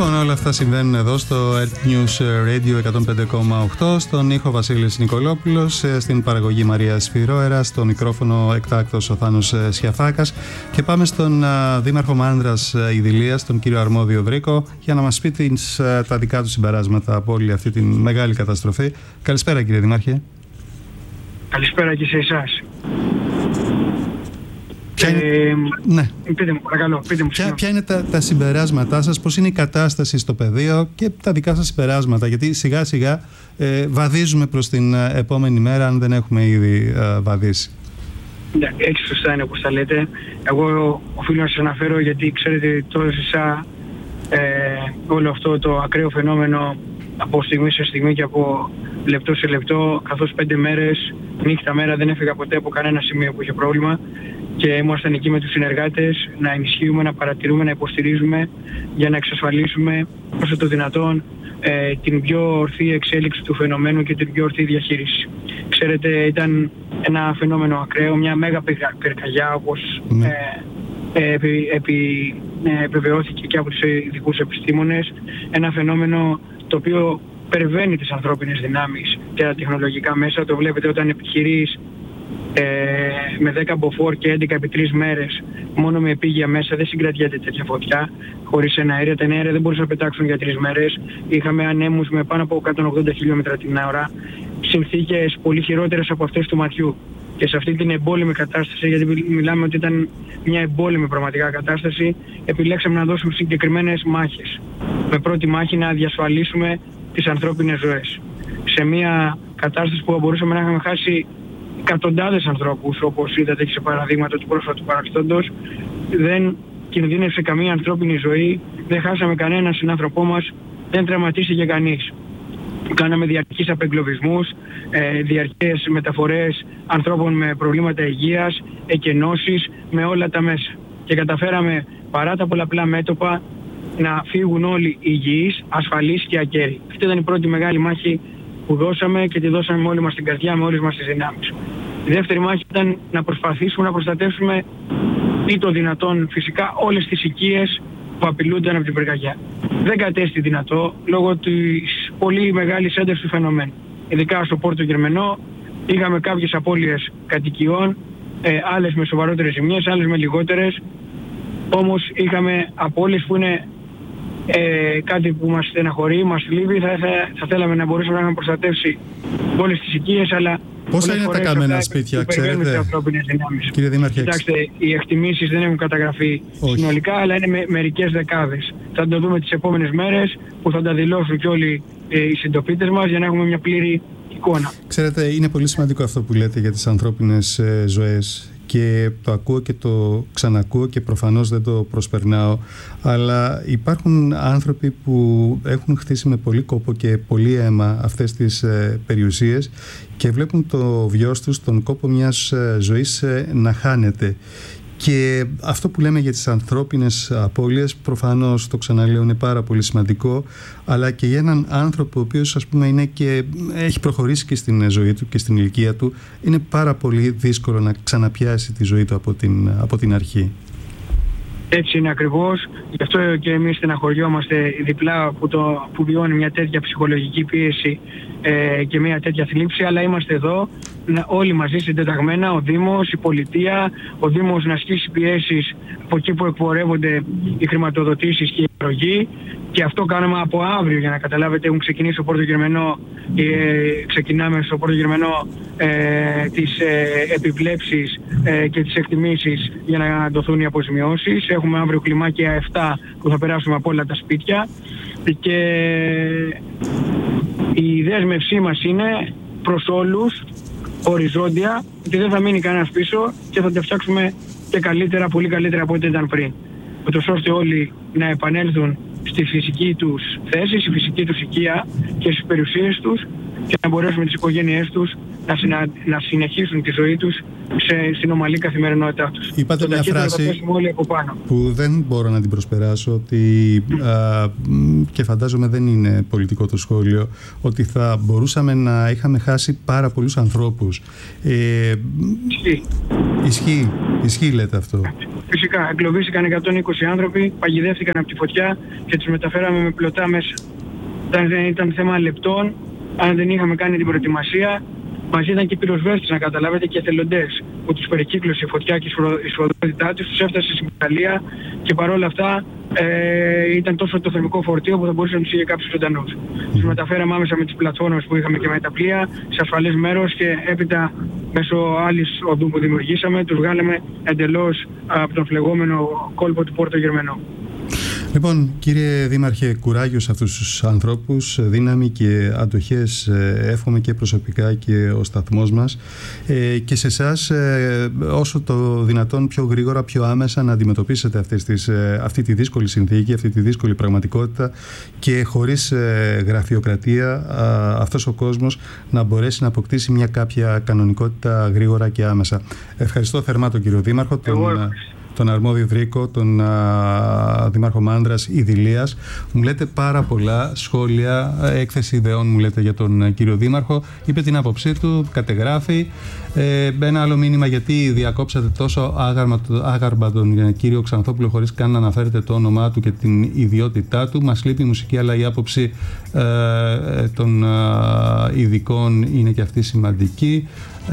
Λοιπόν, όλα αυτά συμβαίνουν εδώ στο Earth News Radio 105,8. Στον ήχο Βασίλης Νικολόπουλος, στην παραγωγή Μαρία Σφυρόερα, στο μικρόφωνο εκτάκτος ο Θάνος Σιαφάκας. Και πάμε στον Δήμαρχο Μάνδρας Ιδηλίας, τον κύριο Αρμόδιο Βρίκο, για να μας πει τα δικά του συμπεράσματα από όλη αυτή τη μεγάλη καταστροφή. Καλησπέρα, κύριε Δήμαρχε. Καλησπέρα και σε εσάς. Ναι. Πείτε μου, παρακαλώ. Ποια είναι τα συμπεράσματά σας, πώς είναι η κατάσταση στο πεδίο και τα δικά σας συμπεράσματα, γιατί σιγά σιγά βαδίζουμε προς την επόμενη μέρα, αν δεν έχουμε ήδη βαδίσει. Ναι, έτσι σωστά είναι όπως τα λέτε. Εγώ οφείλω να σας αναφέρω, γιατί ξέρετε τώρα ζήσα όλο αυτό το ακραίο φαινόμενο από στιγμή σε στιγμή και από λεπτό σε λεπτό, καθώς 5 μέρες, νύχτα μέρα, δεν έφυγα ποτέ από κανένα σημείο που είχε πρόβλημα. Και ήμασταν εκεί με τους συνεργάτες να ενισχύουμε, να παρατηρούμε, να υποστηρίζουμε για να εξασφαλίσουμε όσο το δυνατόν την πιο ορθή εξέλιξη του φαινομένου και την πιο ορθή διαχείριση. Ξέρετε, ήταν ένα φαινόμενο ακραίο, μια μέγα πυρκαγιά, όπως επιβεβαιώθηκε και από τους ειδικούς επιστήμονες. Ένα φαινόμενο το οποίο υπερβαίνει τις ανθρώπινες δυνάμεις και τα τεχνολογικά μέσα. Το βλέπετε όταν επιχειρείς με 10 μποφόρ και 11 επί 3 μέρες μόνο με επίγεια μέσα, δεν συγκρατιέται τέτοια φωτιά χωρίς εναέρια. Τα εναέρια δεν μπορούσαν να πετάξουν για 3 μέρες. Είχαμε ανέμους με πάνω από 180 χιλιόμετρα την ώρα, συνθήκες πολύ χειρότερες από αυτές του ματιού. Και σε αυτή την εμπόλεμη κατάσταση, γιατί μιλάμε ότι ήταν μια εμπόλεμη πραγματικά κατάσταση, επιλέξαμε να δώσουμε συγκεκριμένες μάχες. Με πρώτη μάχη να διασφαλίσουμε τις ανθρώπινες ζωές. Σε μια κατάσταση που μπορούσαμε να είχαμε χάσει εκατοντάδες ανθρώπους, όπως είδατε και σε παραδείγματα του πρόσφατου παρελθόντος, δεν κινδύνευσε καμία ανθρώπινη ζωή, δεν χάσαμε κανέναν συνάνθρωπό μας, δεν τραυματίστηκε κανείς. Κάναμε διαρκείς απεγκλωβισμούς, διαρκείς μεταφορές ανθρώπων με προβλήματα υγείας, εκενώσεις, με όλα τα μέσα. Και καταφέραμε παρά τα πολλαπλά μέτωπα να φύγουν όλοι υγιείς, ασφαλείς και ακέραιοι. Αυτή ήταν η πρώτη μεγάλη μάχη που δώσαμε και τη δώσαμε με όλη μας την καρδιά, με όλες μας τις δυνάμεις. Η δεύτερη μάχη ήταν να προσπαθήσουμε να προστατεύσουμε ή το δυνατόν φυσικά όλες τις οικίες που απειλούνταν από την πυρκαγιά. Δεν κατέστη δυνατό λόγω της πολύ μεγάλης έντασης του φαινομένου. Ειδικά στο Πόρτο Γερμενό είχαμε κάποιες απώλειες κατοικιών, άλλες με σοβαρότερες ζημιές, άλλες με λιγότερες. Όμως είχαμε απώλειες που είναι κάτι που μας στεναχωρεί, μας θλίβει. Θα θέλαμε να μπορούσαμε να έχουμε προστατεύσει όλες τις οικίες, αλλά πόσα είναι τα καμένα σπίτια, ξέρετε, κύριε Δήμαρχε? Κοιτάξτε, οι εκτιμήσεις δεν έχουν καταγραφεί συνολικά, αλλά είναι μερικές δεκάδες. Θα το δούμε τις επόμενες μέρες, που θα τα δηλώσουν και όλοι οι συντοπίτες μας, για να έχουμε μια πλήρη εικόνα. Ξέρετε, είναι πολύ σημαντικό αυτό που λέτε για τις ανθρώπινες ζωές. Και το ακούω και το ξανακούω και προφανώς δεν το προσπερνάω, αλλά υπάρχουν άνθρωποι που έχουν χτίσει με πολύ κόπο και πολύ αίμα αυτές τις περιουσίες και βλέπουν το βιός τους, τον κόπο μιας ζωής να χάνεται. Και αυτό που λέμε για τις ανθρώπινες απώλειες, προφανώς το ξαναλέω, είναι πάρα πολύ σημαντικό, αλλά και για έναν άνθρωπο ο οποίος, ας πούμε, είναι και έχει προχωρήσει και στην ζωή του και στην ηλικία του, είναι πάρα πολύ δύσκολο να ξαναπιάσει τη ζωή του από την αρχή. Έτσι είναι ακριβώς. Γι' αυτό και εμείς στεναχωριόμαστε διπλά που βιώνει μια τέτοια ψυχολογική πίεση και μια τέτοια θλίψη, αλλά είμαστε εδώ όλοι μαζί συντεταγμένα, ο Δήμος, η Πολιτεία, ο Δήμος να ασκήσει πιέσεις από εκεί που εκπορεύονται οι χρηματοδοτήσεις και η αρρωγή. Και αυτό κάναμε από αύριο, για να καταλάβετε. Έχουν ξεκινήσει στο Πόρτο Γερμενό, ξεκινάμε στο Πόρτο Γερμενό τις επιβλέψεις και τις εκτιμήσεις για να δοθούν οι αποζημιώσεις. Έχουμε αύριο κλιμάκια 7 που θα περάσουμε από όλα τα σπίτια. Και η δέσμευσή μας είναι προς όλους, οριζόντια, ότι δεν θα μείνει κανένας πίσω και θα τα φτιάξουμε και καλύτερα, πολύ καλύτερα από ό,τι ήταν πριν. Ούτως ώστε όλοι να επανέλθουν στη φυσική τους θέση, στη φυσική τους οικία και στις περιουσίες τους και να μπορέσουν τις οικογένειές τους να συνεχίσουν τη ζωή τους στην ομαλή καθημερινότητά τους. Είπατε μια φράση που δεν μπορώ να την προσπεράσω, ότι και φαντάζομαι δεν είναι πολιτικό το σχόλιο, ότι θα μπορούσαμε να είχαμε χάσει πάρα πολλούς ανθρώπους. Ισχύει λέτε αυτό? Φυσικά, εγκλωβίστηκαν 120 άνθρωποι, παγιδεύτηκαν από τη φωτιά και τους μεταφέραμε με πλωτά μέσα. Ήταν θέμα λεπτών, αν δεν είχαμε κάνει την προετοιμασία. Μαζί ήταν και πυροσβέστες, να καταλάβετε, και εθελοντές που τους περικύκλωσε η φωτιά και η σφοδρότητά τους έφτασε στην Ιταλία και παρόλα αυτά ήταν τόσο το θερμικό φορτίο που θα μπορούσε να τους είχε κάποιους ζωντανούς. Τους μεταφέραμε άμεσα με τις πλατφόρμες που είχαμε και με τα πλοία σε ασφαλές μέρος και έπειτα μέσω άλλης οδού που δημιουργήσαμε τους βγάλαμε εντελώς από τον φλεγόμενο κόλπο του Πόρτο Γερμενό. Λοιπόν, κύριε Δήμαρχε, κουράγιο σε αυτούς τους ανθρώπους, δύναμη και αντοχές εύχομαι και προσωπικά και ο σταθμός μας, και σε εσάς όσο το δυνατόν πιο γρήγορα, πιο άμεσα να αντιμετωπίσετε αυτή τη δύσκολη συνθήκη, αυτή τη δύσκολη πραγματικότητα και χωρίς γραφειοκρατία αυτός ο κόσμος να μπορέσει να αποκτήσει μια κάποια κανονικότητα γρήγορα και άμεσα. Ευχαριστώ θερμά τον κύριο Δήμαρχο, τον αρμόδιο Δρίκο, τον Δήμαρχο Μάνδρας Ιδηλίας. Μου λέτε πάρα πολλά σχόλια, έκθεση ιδεών μου λέτε για τον κύριο Δήμαρχο. Είπε την άποψή του, κατεγράφει. Ένα άλλο μήνυμα, γιατί διακόψατε τόσο άγαρμα τον κύριο Ξανθόπουλο χωρίς καν να αναφέρετε το όνομά του και την ιδιότητά του. Μας λείπει η μουσική, αλλά η άποψη των ειδικών είναι και αυτή σημαντική.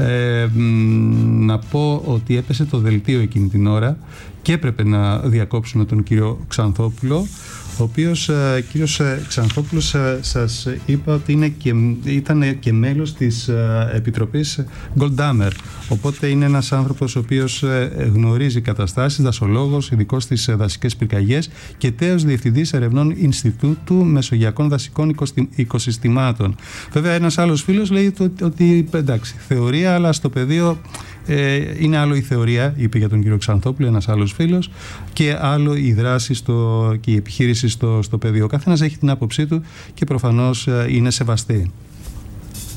Να πω ότι έπεσε το δελτίο εκείνη την ώρα και έπρεπε να διακόψουμε τον κύριο Ξανθόπουλο, ο οποίος κύριος Ξανθόπουλος σας είπα ότι ήταν και μέλος της Επιτροπής Goldhammer, οπότε είναι ένας άνθρωπος ο οποίος γνωρίζει καταστάσεις, δασολόγος, ειδικός στις δασικές πυρκαγιές και τέος διευθυντής ερευνών Ινστιτούτου Μεσογειακών Δασικών Οικοσυστημάτων. Βέβαια ένας άλλος φίλος λέει ότι εντάξει, θεωρία, αλλά στο πεδίο είναι άλλο η θεωρία, είπε για τον κύριο Ξανθόπουλο ένας άλλος φίλος, και άλλο η δράση και η επιχείρηση στο πεδίο. Ο καθένας έχει την άποψή του και προφανώς είναι σεβαστή.